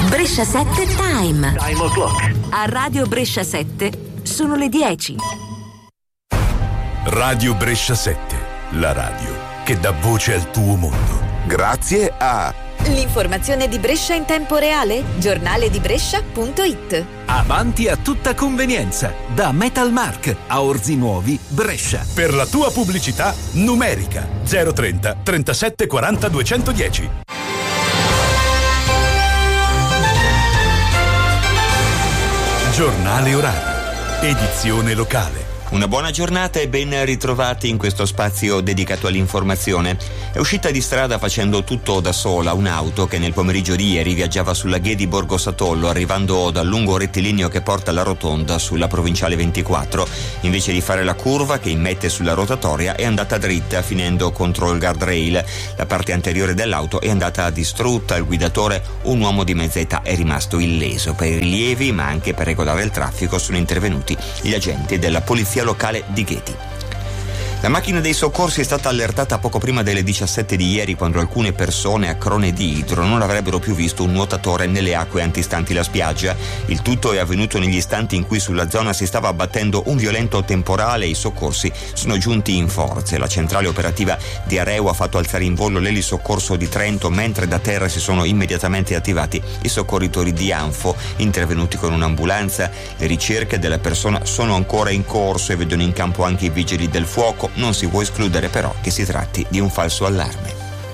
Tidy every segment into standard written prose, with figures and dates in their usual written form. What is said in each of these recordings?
Brescia 7 Time. Time o'clock. A Radio Brescia 7 sono le 10. Radio Brescia 7, la radio che dà voce al tuo mondo. Grazie a l'informazione di Brescia in tempo reale, giornale di Brescia.it. Avanti a tutta convenienza, da Metalmark a Orzi Nuovi, Brescia. Per la tua pubblicità numerica 030 37 40 210. Giornale orario, edizione locale. Una buona giornata e ben ritrovati in questo spazio dedicato all'informazione. È uscita di strada facendo tutto da sola un'auto che nel pomeriggio di ieri viaggiava sulla Ghe di Borgo Satollo, arrivando dal lungo rettilineo che porta alla rotonda sulla provinciale 24. Invece di fare la curva che immette sulla rotatoria è andata dritta, finendo contro il guardrail. La parte anteriore dell'auto è andata distrutta. Il guidatore, un uomo di mezza età, è rimasto illeso. Per i rilievi, ma anche per regolare il traffico, sono intervenuti gli agenti della polizia locale di Chieti. La macchina dei soccorsi è stata allertata poco prima delle 17 di ieri, quando alcune persone a Crone di Idro non avrebbero più visto un nuotatore nelle acque antistanti la spiaggia. Il tutto è avvenuto negli istanti in cui sulla zona si stava abbattendo un violento temporale e i soccorsi sono giunti in forze. La centrale operativa di Areu ha fatto alzare in volo l'elisoccorso di Trento, mentre da terra si sono immediatamente attivati i soccorritori di Anfo, intervenuti con un'ambulanza. Le ricerche della persona sono ancora in corso e vedono in campo anche i vigili del fuoco. Non si può escludere però che si tratti di un falso allarme.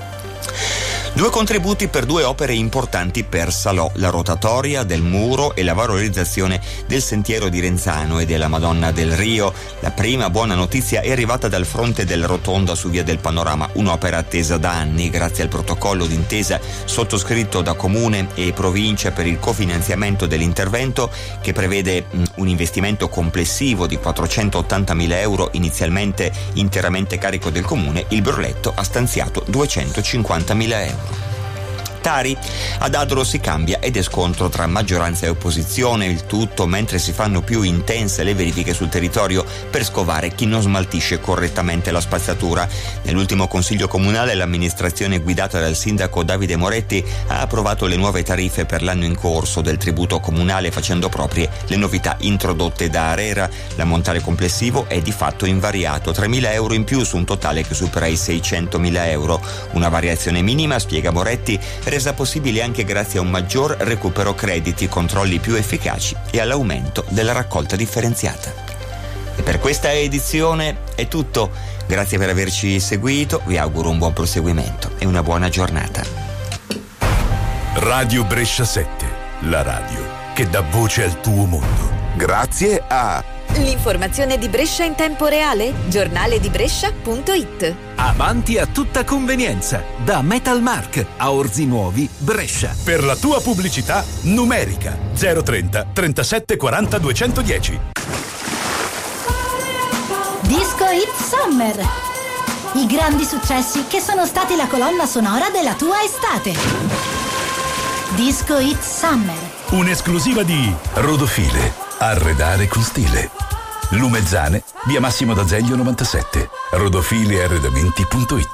2 contributi per 2 opere importanti per Salò, la rotatoria del muro e la valorizzazione del sentiero di Renzano e della Madonna del Rio. La prima buona notizia è arrivata dal fronte della rotonda su via del Panorama, un'opera attesa da anni grazie al protocollo d'intesa sottoscritto da Comune e Provincia per il cofinanziamento dell'intervento, che prevede un investimento complessivo di 480.000 euro, inizialmente interamente carico del Comune. Il Brunetto ha stanziato 250.000 euro. Tari, ad Adro si cambia ed è scontro tra maggioranza e opposizione, il tutto mentre si fanno più intense le verifiche sul territorio per scovare chi non smaltisce correttamente la spazzatura. Nell'ultimo consiglio comunale l'amministrazione guidata dal sindaco Davide Moretti ha approvato le nuove tariffe per l'anno in corso del tributo comunale, facendo proprie le novità introdotte da Arera. L'ammontare complessivo è di fatto invariato, 3.000 euro in più su un totale che supera i 600.000 euro. Una variazione minima, spiega Moretti, resa possibile anche grazie a un maggior recupero crediti, controlli più efficaci e all'aumento della raccolta differenziata. E per questa edizione è tutto. Grazie per averci seguito, vi auguro un buon proseguimento e una buona giornata. Radio Brescia 7, la radio che dà voce al tuo mondo. Grazie a l'informazione di Brescia in tempo reale, giornale di Brescia.it. Avanti a tutta convenienza, da Metalmark a Orzi Nuovi, Brescia. Per la tua pubblicità numerica 030 37 40 210. Disco Hit Summer. I grandi successi che sono stati la colonna sonora della tua estate. Disco Hit Summer. Un'esclusiva di Rodofile. Arredare con stile. Lumezzane, via Massimo d'Azeglio 97. Rodofilearredamenti.it.